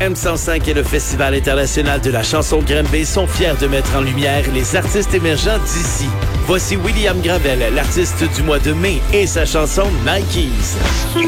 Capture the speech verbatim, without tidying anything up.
M cent cinq et le Festival international de la chanson Granby sont fiers de mettre en lumière les artistes émergents d'ici. Voici William Gravel, l'artiste du mois de mai, et sa chanson Nikes.